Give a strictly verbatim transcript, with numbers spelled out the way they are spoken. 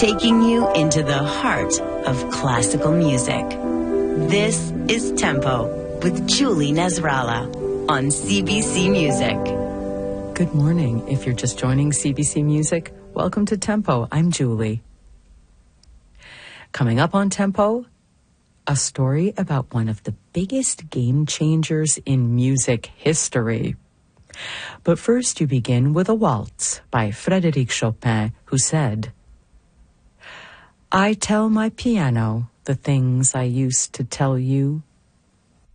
taking you into the heart of classical music. This is Tempo with Julie Nasrallah on C B C Music. Good morning. If you're just joining C B C Music, welcome to Tempo. I'm Julie. Coming up on Tempo, a story about one of the biggest game changers in music history. But first you begin with a waltz by Frédéric Chopin, who said, I tell my piano the things I used to tell you